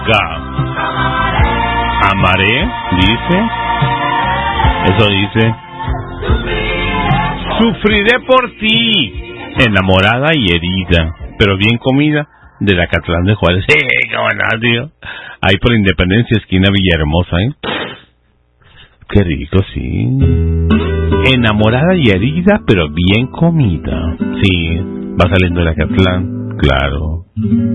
Amaré, dice. Eso dice. Sufriré por ti. Enamorada y herida, pero bien comida, de la Catlán de Juárez. Sí, cómo no, tío. Ahí por Independencia, esquina Villahermosa, Qué rico, sí. Enamorada y herida, pero bien comida. Sí, va saliendo de la Catlán, claro.